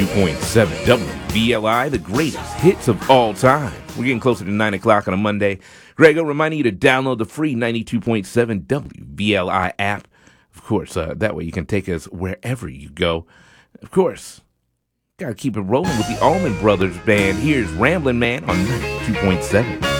92.7 WVLI, the greatest hits of all time. We're getting closer to 9 o'clock on a Monday. Grego reminding you to download the free 92.7 WVLI app. Of course, that way you can take us wherever you go. Of course, gotta keep it rolling with the Allman Brothers Band. Here's Ramblin' Man on 92.7.